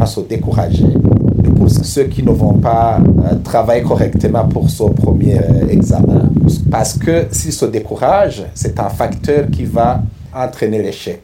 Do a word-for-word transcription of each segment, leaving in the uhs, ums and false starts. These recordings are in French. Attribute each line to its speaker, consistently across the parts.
Speaker 1: se décourager. Pour ceux qui ne vont pas euh, travailler correctement pour ce premier euh, examen. Parce que s'ils se découragent, c'est un facteur qui va entraîner l'échec.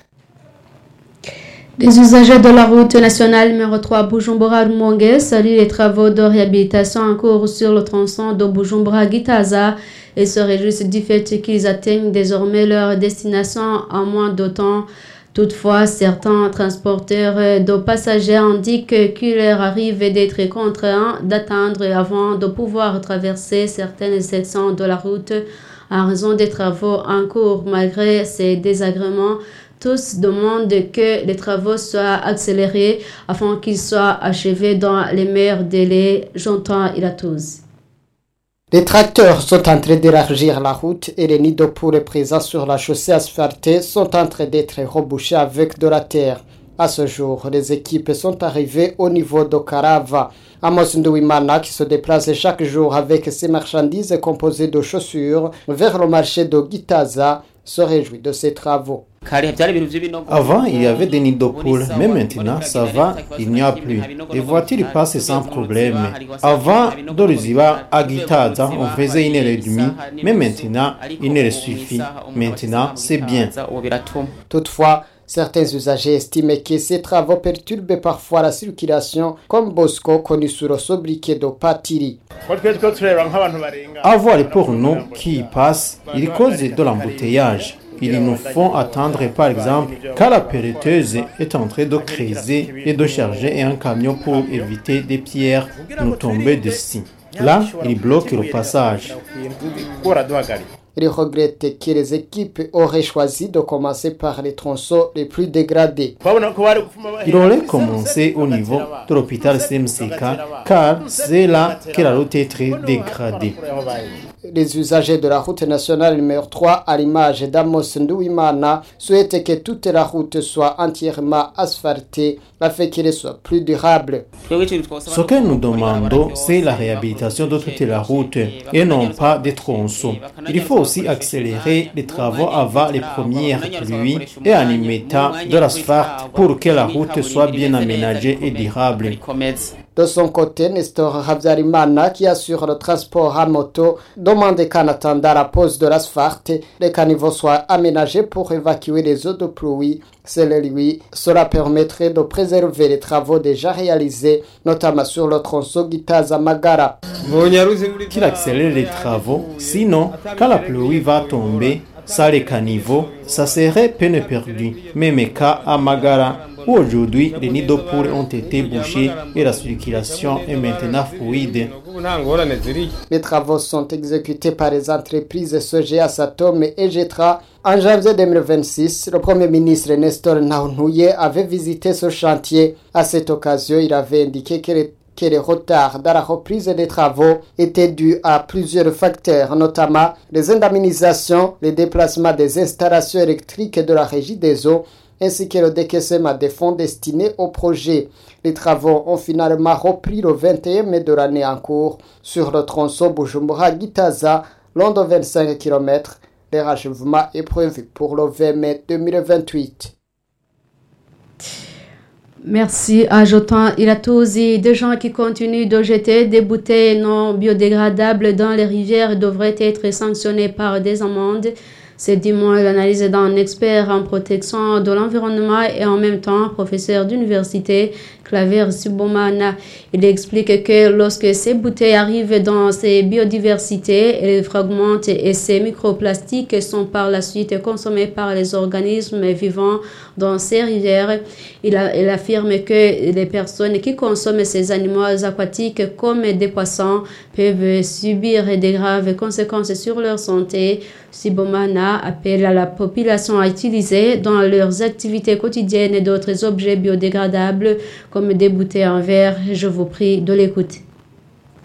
Speaker 2: Les usagers de la route nationale numéro trois Bujumbura-Rumonge saluent les travaux de réhabilitation en cours sur le tronçon de Bujumbura-Gitaza et se réjouissent du fait qu'ils atteignent désormais leur destination en moins de temps. Toutefois, certains transporteurs de passagers indiquent qu'il leur arrive d'être contraints d'attendre avant de pouvoir traverser certaines sections de la route en raison des travaux en cours. Malgré ces désagréments, tous demandent que les travaux soient accélérés afin qu'ils soient achevés dans les meilleurs délais. J'entends Ilatouz.
Speaker 3: Les tracteurs sont en train d'élargir la route et les nids de poules présents sur la chaussée asphaltée sont en train d'être rebouchés avec de la terre. À ce jour, les équipes sont arrivées au niveau de Karava. Amos Ndouimana, qui se déplace chaque jour avec ses marchandises composées de chaussures vers le marché de Gitaza, se réjouit de ces travaux.
Speaker 4: Avant, il y avait des nids de poules, mais maintenant, ça va, il n'y a plus. Les voitures passent sans problème. Avant, de Ruziba à Gitaza, on faisait une heure et demie, mais maintenant, une heure suffit. Maintenant, c'est bien.
Speaker 3: Toutefois, certains usagers estiment que ces travaux perturbent parfois la circulation, comme Bosco, connu sur le sobriquet de Patiri.
Speaker 4: Avoir pour nous qui y passent, ils causent de l'embouteillage. Ils nous font attendre, par exemple, quand la pelleteuse est en train de creuser et de charger un camion pour éviter des pierres nous tomber dessus. Là, ils bloquent le passage.
Speaker 3: Il regrette que les équipes auraient choisi de commencer par les tronçons les plus dégradés.
Speaker 4: Il aurait commencé au niveau de l'hôpital C M C K car c'est là que la route est très dégradée.
Speaker 3: Les usagers de la route nationale numéro trois, à l'image d'Amos Ndouimana, souhaitent que toute la route soit entièrement asphaltée afin qu'elle soit plus durable.
Speaker 4: Ce que nous demandons, c'est la réhabilitation de toute la route et non pas des tronçons. Il faut aussi accélérer les travaux avant les premières pluies et en y mettant de l'asphalte pour que la route soit bien aménagée et durable.
Speaker 3: De son côté, Nestor Habyarimana, qui assure le transport à moto, demande qu'en attendant la pose de l'asphalte, les caniveaux soient aménagés pour évacuer les eaux de pluie. Selon lui, cela permettrait de préserver les travaux déjà réalisés, notamment sur le tronçon Gitaza-Magara.
Speaker 4: Qu'il accélère les travaux, sinon, quand la pluie va tomber, sans les caniveaux, ça serait peine perdue. Même cas à Magara, où aujourd'hui les nids de poules ont été bouchés et la circulation est maintenant fluide.
Speaker 3: Les travaux sont exécutés par les entreprises S G A, Satom et Egetra. En janvier deux mille vingt-six, le Premier ministre Nestor Naounouye avait visité ce chantier. À cette occasion, il avait indiqué que les que les retards dans la reprise des travaux étaient dus à plusieurs facteurs, notamment les indemnisations, les déplacements des installations électriques de la Régie des eaux, ainsi que le décaissement des fonds destinés au projet. Les travaux ont finalement repris le vingt et un mai de l'année en cours sur le tronçon Bujumbura-Gitaza, long de vingt-cinq kilomètres. Le rachèvement est prévu pour le vingt mai deux mille vingt-huit.
Speaker 2: Merci à Jotan Ilatozi. Des gens qui continuent de jeter des bouteilles non biodégradables dans les rivières devraient être sanctionnés par des amendes. C'est du moins l'analyse d'un expert en protection de l'environnement et en même temps professeur d'université, Claver Subomana. Il explique que lorsque ces bouteilles arrivent dans ces biodiversités, elles fragmentent et ces microplastiques sont par la suite consommés par les organismes vivants dans ces rivières. Il, a, il affirme que les personnes qui consomment ces animaux aquatiques comme des poissons peuvent subir des graves conséquences sur leur santé. Sibomana appelle à la population à utiliser dans leurs activités quotidiennes d'autres objets biodégradables comme des bouteilles en verre. Je vous prie de l'écouter.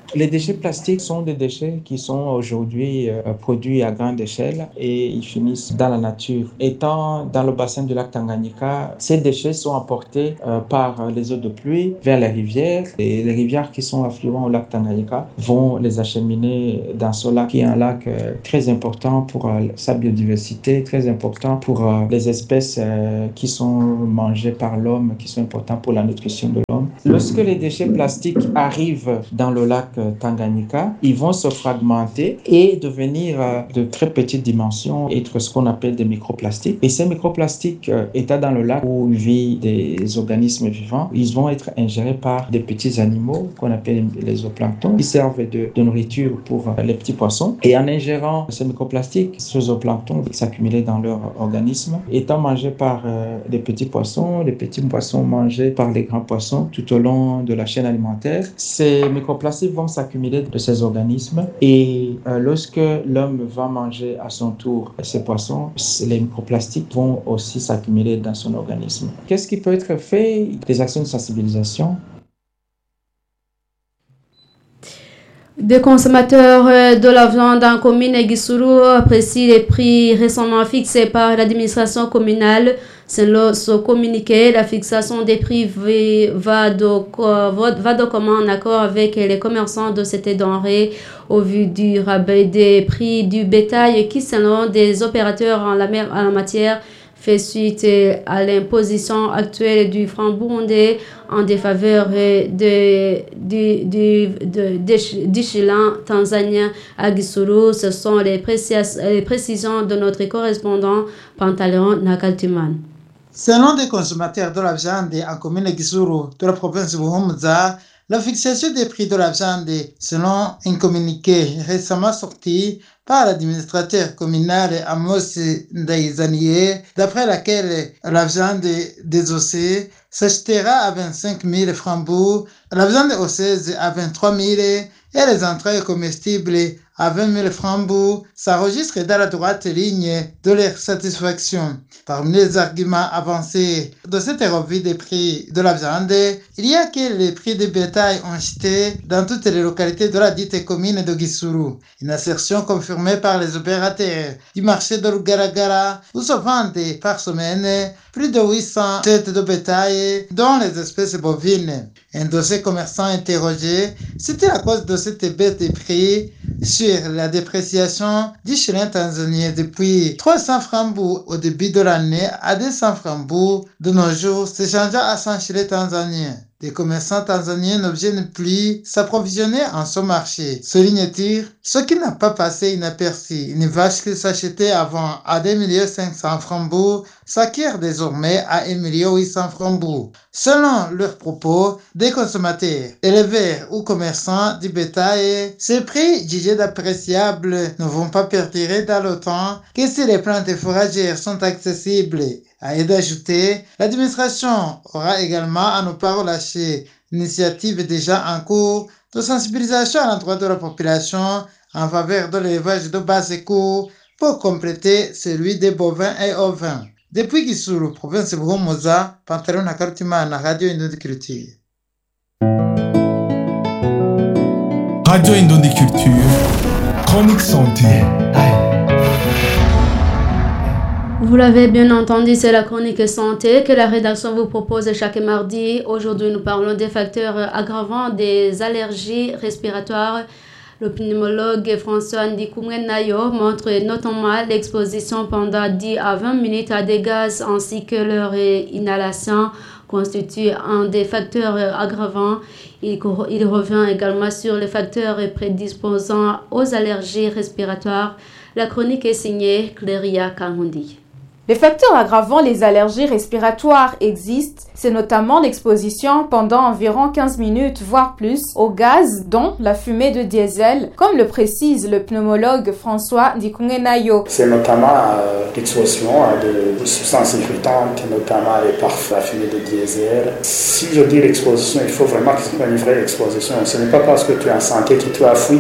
Speaker 5: Les déchets plastiques sont des déchets qui sont aujourd'hui euh, produits à grande échelle et ils finissent dans la nature. Étant dans le bassin du lac Tanganyika, ces déchets sont apportés euh, par les eaux de pluie vers les rivières et les rivières qui sont affluents au lac Tanganyika vont les acheminer dans ce lac qui est un lac euh, très important pour euh, sa biodiversité, très important pour euh, les espèces euh, qui sont mangées par l'homme, qui sont importantes pour la nutrition de l'homme. Lorsque les déchets plastiques arrivent dans le lac Tanganyika, ils vont se fragmenter et devenir euh, de très petites dimensions, être ce qu'on appelle des microplastiques. Et ces microplastiques euh, étant dans le lac où vivent des organismes vivants, ils vont être ingérés par des petits animaux qu'on appelle les zooplanctons, qui servent de, de nourriture pour euh, les petits poissons. Et en ingérant ces microplastiques, ces zooplanctons s'accumulent dans leur organisme, étant mangés par euh, des petits poissons, les petits poissons mangés par les grands poissons tout au long de la chaîne alimentaire. Ces microplastiques vont s'accumuler de ces organismes et euh, lorsque l'homme va manger à son tour ces poissons, les microplastiques vont aussi s'accumuler dans son organisme. Qu'est-ce qui peut être fait? Des actions de sensibilisation.
Speaker 2: Des consommateurs de la viande en commune Gisuru apprécient les prix récemment fixés par l'administration communale. Selon ce communiqué, la fixation des prix va de, va de commun en accord avec les commerçants de cette denrée au vu du rabais des prix du bétail qui, selon des opérateurs en la, en la matière, fait suite à l'imposition actuelle du franc burundais en défaveur de, de, de, de, de, du chilan tanzanien à Gisuru. Ce sont les, précis, les précisions de notre correspondant Pantaleon Nakaltiman.
Speaker 6: Selon des consommateurs de la viande en commune Gisuru de la province de Buhumuza, la fixation des prix de la viande, selon un communiqué récemment sorti par l'administrateur communal Amos Ndaizanie, d'après laquelle la viande désossée s'achètera à vingt-cinq mille francs, la viande osseuse à vingt-trois mille et les entrailles comestibles à vingt mille francs, s'enregistrent dans la droite ligne de leur satisfaction. Parmi les arguments avancés de cette revue des prix de la viande, il y a que les prix de bétail ont chuté dans toutes les localités de la dite commune de Gisuru. Une assertion confirmée par les opérateurs du marché de Lugaragara où se vendent par semaine plus de huit cents têtes de bétail, dont les espèces bovines. Un de ces commerçants interrogé, c'était à cause de cette baisse des prix sur la dépréciation du shilling tanzanien depuis trois cents francs au début de l'année à deux cents francs de nos jours, s'échangeant à cent shillings tanzaniens. Des commerçants tanzaniens ne viennent plus s'approvisionner en ce marché. Souligne-t-il, ce qui n'a pas passé inaperçu. Une vache qui s'achetait avant à deux millions cinq cents francs s'acquiert désormais à un million huit cents francs. Selon leurs propos, des consommateurs, éleveurs ou commerçants du bétail, ces prix jugés d'appréciables ne vont pas perdurer dans le temps que si les plantes fourragères sont accessibles. A d'ajouter, l'administration aura également à ne pas relâcher l'initiative déjà en cours de sensibilisation à l'endroit de la population en faveur de l'élevage de bas coûts pour compléter celui des bovins et ovins. Depuis Gisuru, province de Buhumuza, Pantalon Nakartimana, Radio Indondi Culture.
Speaker 7: Radio Indondi Culture, chronique santé.
Speaker 2: Vous l'avez bien entendu, c'est la chronique santé que la rédaction vous propose chaque mardi. Aujourd'hui, nous parlons des facteurs aggravants des allergies respiratoires. Le pneumologue François Ndikoumenayo montre notamment l'exposition pendant dix à vingt minutes à des gaz ainsi que leur inhalation constitue un des facteurs aggravants. Il, il revient également sur les facteurs prédisposant aux allergies respiratoires. La chronique est signée Cléria Kangundi.
Speaker 8: Les facteurs aggravant les allergies respiratoires existent, c'est notamment l'exposition pendant environ quinze minutes, voire plus, au gaz, dont la fumée de diesel, comme le précise le pneumologue François Ndikoumenayo.
Speaker 9: C'est notamment euh, l'exposition à de, de substances irritantes, notamment les parfums, la fumée de diesel. Si je dis l'exposition, il faut vraiment que ce soit une vraie exposition. Ce n'est pas parce que tu es en santé que tu as fui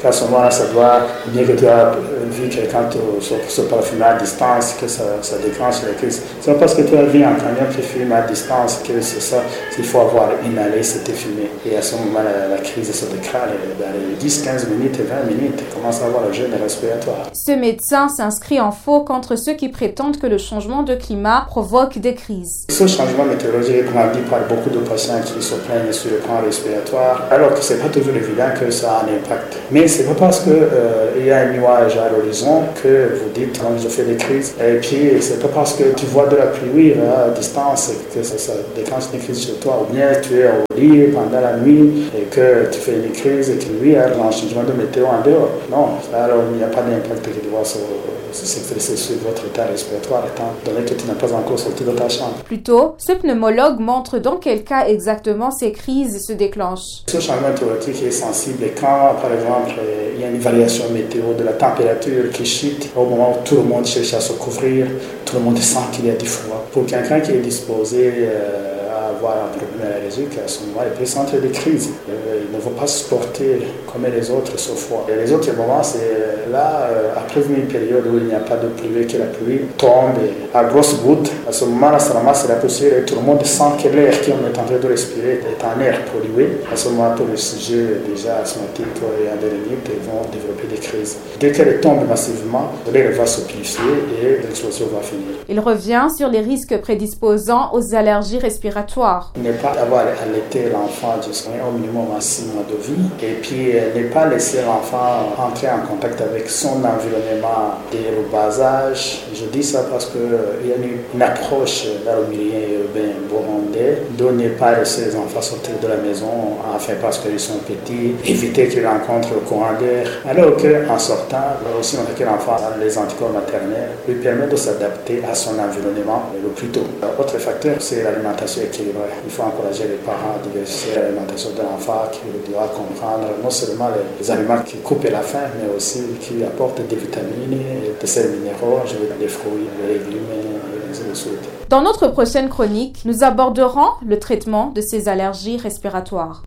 Speaker 9: À ce moment-là, ça doit, bien que tu as vu quelqu'un se parfumer à distance, que ça, ça déclenche la crise. C'est pas parce que tu as vu un camion qui fume à distance que c'est ça. Il faut avoir inhalé cette fumée. Et à ce moment, la, la crise se déclare. Dans les dix, quinze minutes et vingt minutes, tu commences à avoir le gêne respiratoire.
Speaker 8: Ce médecin s'inscrit en faux contre ceux qui prétendent que le changement de climat provoque des crises.
Speaker 9: Ce changement météorologique est grandi par beaucoup de patients qui se plaignent sur le plan respiratoire, alors que ce n'est pas toujours évident que ça a un impact. Mais ce n'est pas parce qu'il euh, y a un nuage à l'horizon que vous dites quand je fais des crises. Et puis, ce n'est pas parce que tu vois de la pluie à distance que ça, ça déclenche une crise chez toi. Ou bien tu es au lit pendant la nuit et que tu fais une crise et que lui a un changement de météo en dehors. Non, alors il n'y a pas d'impact qui doit se... s'exprimer sur votre état respiratoire, étant donné que tu n'as pas encore sorti de ta chambre.
Speaker 8: Plutôt, ce pneumologue montre dans quel cas exactement ces crises se déclenchent.
Speaker 9: Ce changement météorologique est sensible quand, par exemple, il y a une variation météo de la température qui chute au moment où tout le monde cherche à se couvrir, tout le monde sent qu'il y a du froid. Pour quelqu'un qui est disposé euh, à avoir un problème allergique, à ce moment, il peut sentir des crises. Il ne va pas se porter comme les autres ce froid. Et les autres moments, c'est là, après une période où il n'y a pas de pluie, que la pluie tombe à grosses gouttes. À ce moment-là, ça ramasse la poussière et tout le monde sent que l'air qu'on est en train de respirer est un air pollué. À ce moment-là, tous les sujets déjà asthmatiques et endémiques vont développer des crises. Dès qu'elle tombe massivement, l'air va se purifier et l'explosion va finir.
Speaker 8: Il revient sur les risques prédisposant aux allergies respiratoires.
Speaker 9: Ne pas avoir allaité l'enfant jusqu'au minimum à six mois de vie et puis ne pas laisser l'enfant entrer en contact avec son environnement dès le bas âge. Je dis ça parce qu'il y a une, une approche dans le milieu urbain burundais de ne pas laisser les enfants sortir de la maison, enfin parce qu'ils sont petits, éviter qu'ils rencontrent le courant d'air. Alors qu'en sortant, aussi on a que l'enfant a les anticorps maternels, lui permet de s'adapter à son environnement le plus tôt. Autre facteur, c'est l'alimentation équilibrée. Il faut encourager les parents à diversifier l'alimentation de l'enfant, qui doit comprendre non seulement les, les aliments qui coupent la faim, mais aussi qui apportent des vitamines, des sels minéraux, je veux dire des fruits, des légumes et ainsi de suite.
Speaker 8: Dans notre prochaine chronique, nous aborderons le traitement de ces allergies respiratoires.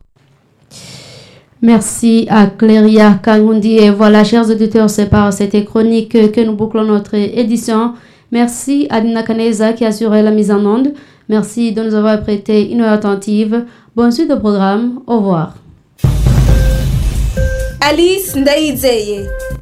Speaker 2: Merci à Cléria Kangundi. Et voilà, chers auditeurs, c'est par cette chronique que nous bouclons notre édition. Merci à Dina Kaneza qui a assuré la mise en onde. Merci de nous avoir prêté une oreille attentive. Bonne suite au programme. Au revoir.
Speaker 10: Alice Ndaizeye.